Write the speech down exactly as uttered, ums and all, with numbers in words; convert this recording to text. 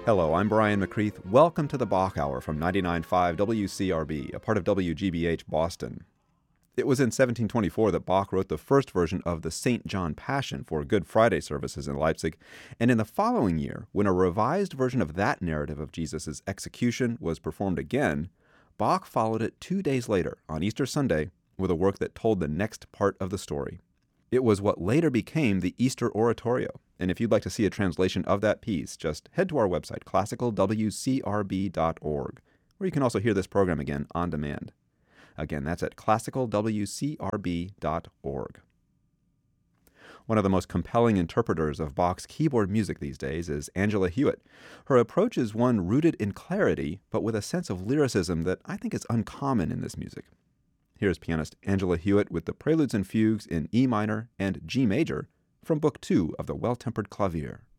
Hello, I'm Brian McCreath. Welcome to the Bach Hour from ninety-nine point five W C R B, a part of W G B H Boston. It was in seventeen twenty-four that Bach wrote the first version of the Saint John Passion for Good Friday services in Leipzig, and in the following year, when a revised version of that narrative of Jesus' execution was performed again, Bach followed it two days later, on Easter Sunday, with a work that told the next part of the story. It was what later became the Easter Oratorio, and if you'd like to see a translation of that piece, just head to our website, classical w c r b dot org, where you can also hear this program again on demand. Again, that's at classical w c r b dot org. One of the most compelling interpreters of Bach's keyboard music these days is Angela Hewitt. Her approach is one rooted in clarity, but with a sense of lyricism that I think is uncommon in this music. Here's pianist Angela Hewitt with the Preludes and Fugues in E minor and G major from Book two of the Well-Tempered Clavier.